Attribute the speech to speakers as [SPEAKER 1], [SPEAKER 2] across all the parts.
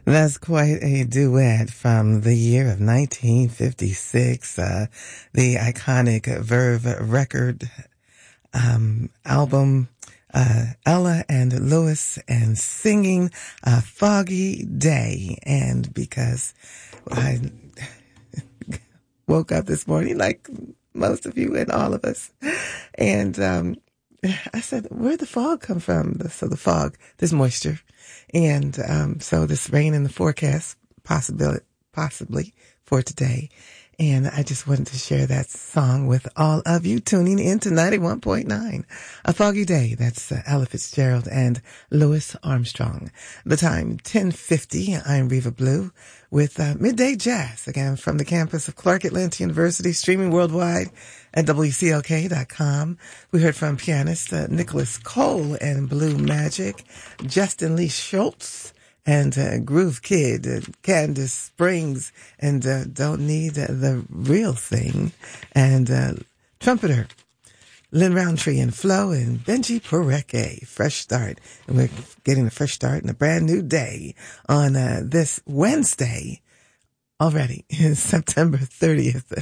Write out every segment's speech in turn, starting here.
[SPEAKER 1] That's quite a duet from the year of 1956, the iconic Verve record album, Ella and Lewis, and singing Foggy Day. And because I woke up this morning like most of you and all of us, and I said, where'd the fog come from? So the fog, there's moisture. And so this rain in the forecast, possibly for today. And I just wanted to share that song with all of you tuning in to 91.9. A Foggy Day. That's Ella Fitzgerald and Louis Armstrong. The time, 10:50. I'm Reva Blue with Midday Jazz, again, from the campus of Clark Atlanta University, streaming worldwide at WCLK.com. We heard from pianist Nicholas Cole and Blue Magic, Justin Lee Schultz, and Groove Kid, Candace Springs, and Don't Need the Real Thing, and trumpeter Lynn Roundtree and Flo, and Benji Parecki. Fresh start. And we're getting a fresh start and a brand new day on this Wednesday already, September 30th,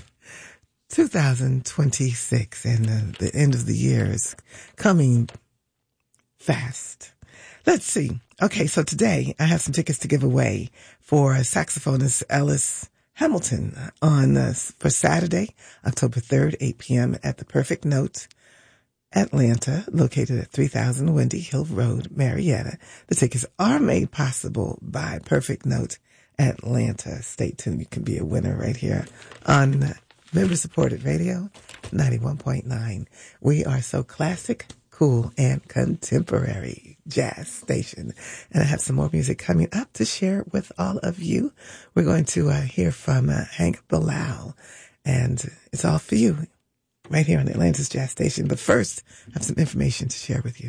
[SPEAKER 1] 2026. And the end of the year is coming fast. Let's see. Okay, so today I have some tickets to give away for saxophonist Ellis Hamilton on for Saturday, October 3rd, 8 p.m. at the Perfect Note, Atlanta, located at 3000 Windy Hill Road, Marietta. The tickets are made possible by Perfect Note Atlanta. Stay tuned. You can be a winner right here on member-supported radio, 91.9. We are so classic, cool, and contemporary jazz station. And I have some more music coming up to share with all of you. We're going to hear from Hank Bilal, and it's all for you right here on Atlanta's Jazz Station. But first, I have some information to share with you.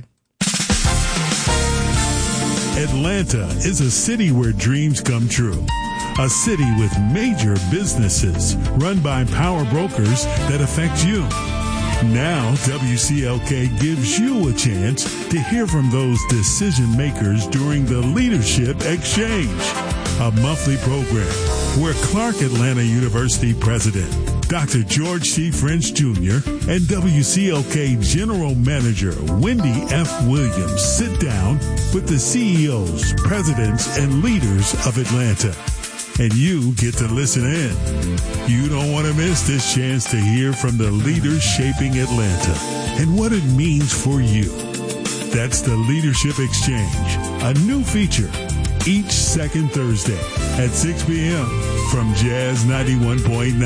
[SPEAKER 2] Atlanta is a city where dreams come true. A city with major businesses run by power brokers that affect you. Now, WCLK gives you a chance to hear from those decision makers during the Leadership Exchange, a monthly program where Clark Atlanta University President Dr. George C. French Jr. and WCLK General Manager Wendy F. Williams sit down with the CEOs, presidents, and leaders of Atlanta. And you get to listen in. You don't want to miss this chance to hear from the leaders shaping Atlanta and what it means for you. That's the Leadership Exchange, a new feature each second Thursday at 6 p.m. from Jazz 91.9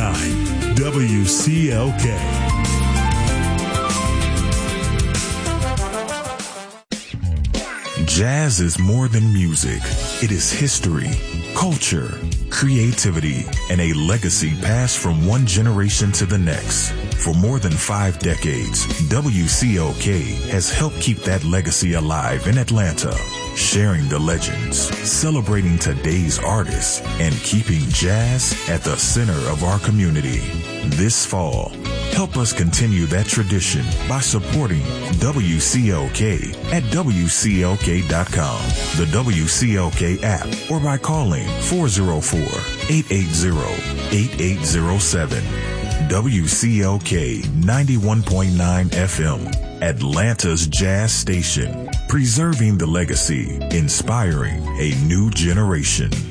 [SPEAKER 2] WCLK.
[SPEAKER 3] Jazz is more than music. It is history, culture, creativity, and a legacy passed from one generation to the next. For more than 5 decades, WCLK has helped keep that legacy alive in Atlanta, sharing the legends, celebrating today's artists, and keeping jazz at the center of our community. This fall, help us continue that tradition by supporting WCLK at WCLK.com, the WCLK app, or by calling 404-880-8807. WCLK 91.9 FM, Atlanta's Jazz Station, preserving the legacy, inspiring a new generation.